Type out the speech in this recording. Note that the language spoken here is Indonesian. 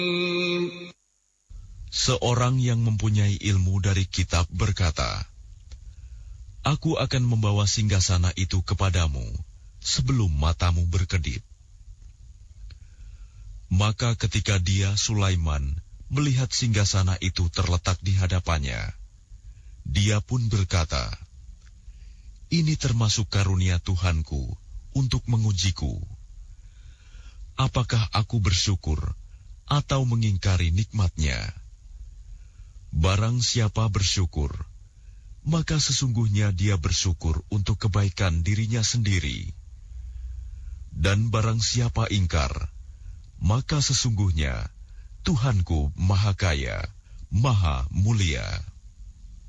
Seorang yang mempunyai ilmu dari kitab berkata, Aku akan membawa singgasana itu kepadamu sebelum matamu berkedip. Maka ketika dia, Sulaiman, melihat singgasana itu terletak di hadapannya, dia pun berkata, Ini termasuk karunia Tuhanku untuk mengujiku. Apakah aku bersyukur atau mengingkari nikmatnya? Barang siapa bersyukur, maka sesungguhnya dia bersyukur untuk kebaikan dirinya sendiri. Dan barang siapa ingkar, maka sesungguhnya Tuhanku Maha Kaya, Maha Mulia.